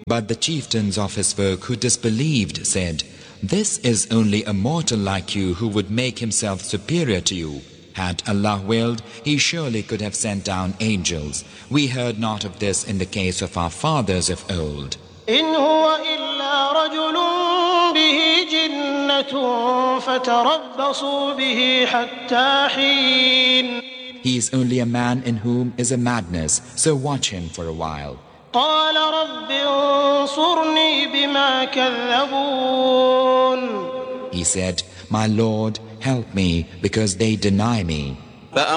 But the chieftains of his folk who disbelieved said, "This is only a mortal like you who would make himself superior to you. Had Allah willed, He surely could have sent down angels. We heard not of this in the case of our fathers of old." إن هو إلا رجل به جنة فتربصوا به حتى حين. He is only a man in whom is a madness, so watch him for a while. قال رب انصرني بما كذبون. He said, "My Lord, help me because they deny me."